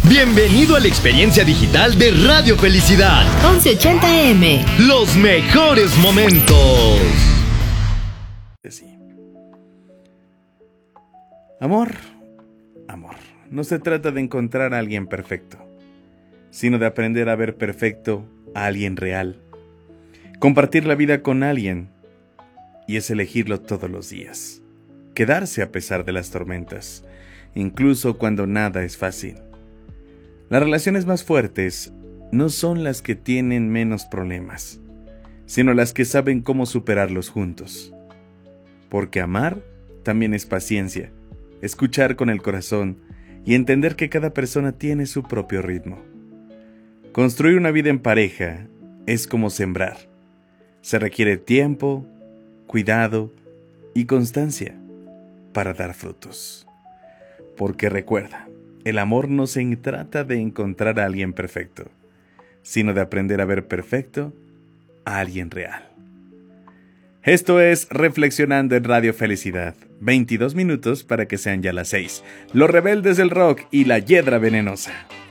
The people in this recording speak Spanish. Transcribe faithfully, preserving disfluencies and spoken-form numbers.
Bienvenido a la experiencia digital de Radio Felicidad. once ochenta A M. Los mejores momentos. Sí. Amor, amor. No se trata de encontrar a alguien perfecto, sino de aprender a ver perfecto a alguien real. Compartir la vida con alguien, y es elegirlo todos los días. Quedarse a pesar de las tormentas, incluso cuando nada es fácil. Las relaciones más fuertes no son las que tienen menos problemas, sino las que saben cómo superarlos juntos. Porque amar también es paciencia, escuchar con el corazón y entender que cada persona tiene su propio ritmo. Construir una vida en pareja es como sembrar. Se requiere tiempo, cuidado y constancia para dar frutos. Porque recuerda, el amor no se trata de encontrar a alguien perfecto, sino de aprender a ver perfecto a alguien real. Esto es Reflexionando en Radio Felicidad. veintidós minutos para que sean ya las seis. Los rebeldes del rock y la hiedra venenosa.